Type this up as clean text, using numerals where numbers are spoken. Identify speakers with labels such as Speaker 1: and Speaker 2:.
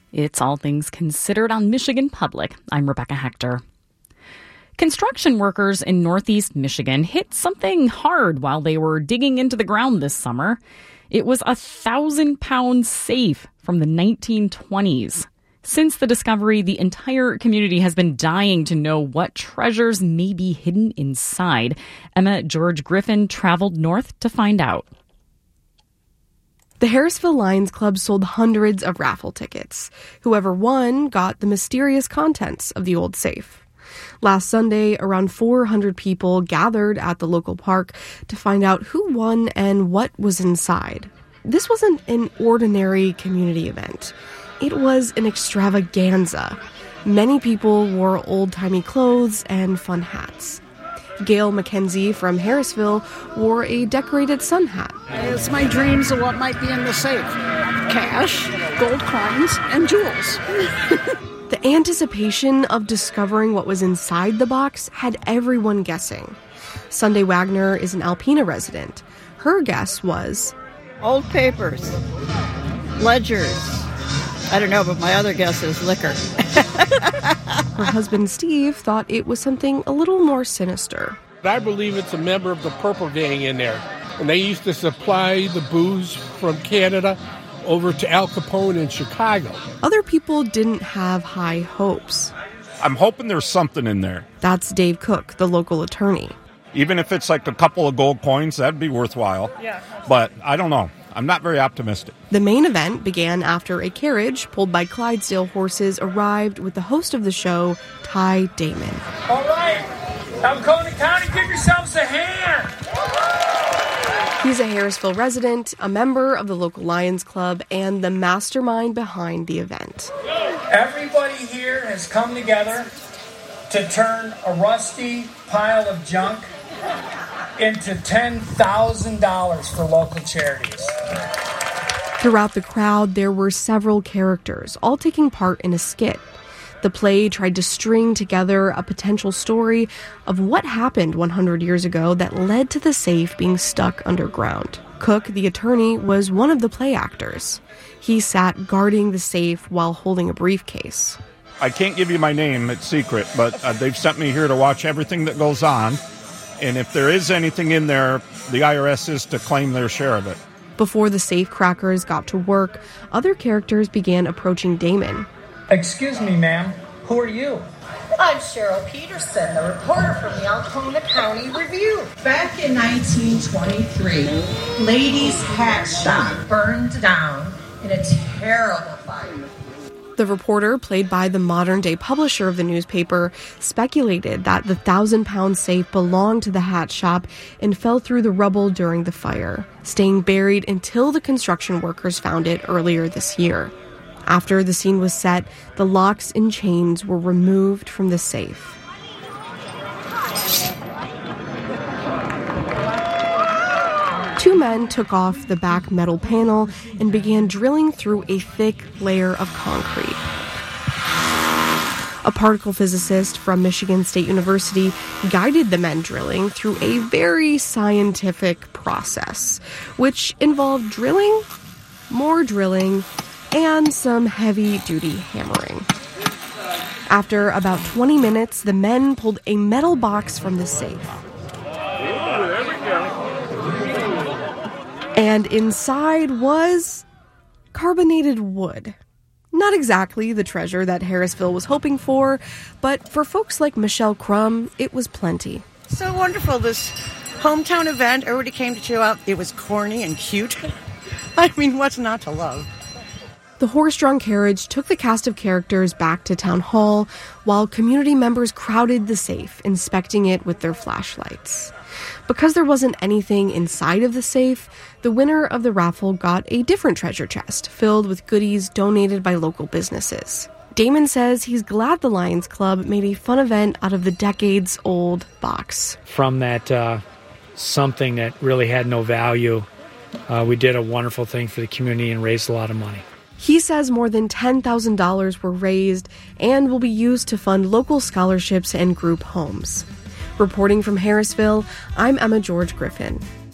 Speaker 1: It's All Things Considered on Michigan Public. I'm Rebecca Hector. Construction workers in Northeast Michigan hit something hard while they were digging into the ground this summer. It was a 1,000-pound safe from the 1920s. Since the discovery, the entire community has been dying to know what treasures may be hidden inside. Emma George Griffin traveled north to find out.
Speaker 2: The Harrisville Lions Club sold hundreds of raffle tickets. Whoever won got the mysterious contents of the old safe. Last Sunday, around 400 people gathered at the local park to find out who won and what was inside. This wasn't an ordinary community event. It was an extravaganza. Many people wore old-timey clothes and fun hats. Gail McKenzie from Harrisville wore a decorated sun hat.
Speaker 3: It's my dreams of what might be in the safe. Cash, gold coins, and jewels.
Speaker 2: The anticipation of discovering what was inside the box had everyone guessing. Sunday Wagner is an Alpena resident. Her guess was
Speaker 3: old papers, ledgers. I don't know, but my other guess is liquor.
Speaker 2: Her husband, Steve, thought it was something a little more sinister.
Speaker 4: I believe it's a member of the Purple Gang in there. And they used to supply the booze from Canada over to Al Capone in Chicago.
Speaker 2: Other people didn't have high hopes.
Speaker 5: I'm hoping there's something in there.
Speaker 2: That's Dave Cook, the local attorney.
Speaker 5: Even if it's like a couple of gold coins, that'd be worthwhile.
Speaker 3: Yeah.
Speaker 5: But I don't know. I'm not very optimistic.
Speaker 2: The main event began after a carriage pulled by Clydesdale horses arrived with the host of the show, Ty Damon.
Speaker 6: All right, Alcona County, give yourselves a hand.
Speaker 2: He's a Harrisville resident, a member of the local Lions Club, and the mastermind behind the event.
Speaker 6: Everybody here has come together to turn a rusty pile of junk into $10,000 for local charities.
Speaker 2: Throughout the crowd, there were several characters, all taking part in a skit. The play tried to string together a potential story of what happened 100 years ago that led to the safe being stuck underground. Cook, the attorney, was one of the play actors. He sat guarding the safe while holding a briefcase.
Speaker 5: I can't give you my name, it's secret, but they've sent me here to watch everything that goes on. And if there is anything in there, the IRS is to claim their share of it.
Speaker 2: Before the safe crackers got to work, other characters began approaching Damon.
Speaker 6: Excuse me, ma'am. Who are you?
Speaker 7: I'm Cheryl Peterson, the reporter from the Alcona County Review.
Speaker 8: Back in 1923, Ladies' Hat Shop burned down in a terrible fire.
Speaker 2: The reporter, played by the modern-day publisher of the newspaper, speculated that the 1,000-pound safe belonged to the hat shop and fell through the rubble during the fire, staying buried until the construction workers found it earlier this year. After the scene was set, the locks and chains were removed from the safe. Two men took off the back metal panel and began drilling through a thick layer of concrete. A particle physicist from Michigan State University guided the men drilling through a very scientific process, which involved drilling, more drilling, and some heavy-duty hammering. After about 20 minutes, the men pulled a metal box from the safe. And inside was carbonated wood. Not exactly the treasure that Harrisville was hoping for, but for folks like Michelle Crum, it was plenty.
Speaker 3: So wonderful, this hometown event. Everybody came to chill out. It was corny and cute. I mean, what's not to love?
Speaker 2: The horse-drawn carriage took the cast of characters back to Town Hall, while community members crowded the safe, inspecting it with their flashlights. Because there wasn't anything inside of the safe, the winner of the raffle got a different treasure chest filled with goodies donated by local businesses. Damon says he's glad the Lions Club made a fun event out of the decades-old box.
Speaker 9: From that something that really had no value, we did a wonderful thing for the community and raised a lot of money.
Speaker 2: He says more than $10,000 were raised and will be used to fund local scholarships and group homes. Reporting from Harrisville, I'm Emma George Griffin.